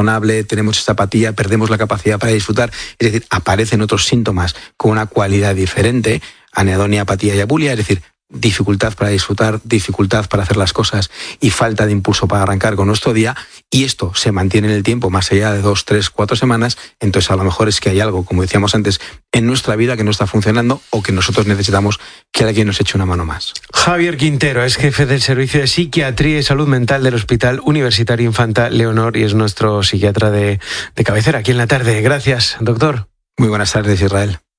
razonable, tenemos esta apatía, perdemos la capacidad para disfrutar. Es decir, aparecen otros síntomas con una cualidad diferente, anedonia, apatía y abulia, es decir, dificultad para disfrutar, dificultad para hacer las cosas y falta de impulso para arrancar con nuestro día, y esto se mantiene en el tiempo más allá de 2, 3, 4 semanas, entonces a lo mejor es que hay algo, como decíamos antes, en nuestra vida que no está funcionando o que nosotros necesitamos que alguien nos eche una mano más. Javier Quintero es jefe del Servicio de Psiquiatría y Salud Mental del Hospital Universitario Infanta Leonor y es nuestro psiquiatra de cabecera aquí en La Tarde. Gracias, doctor. Muy buenas tardes, Israel.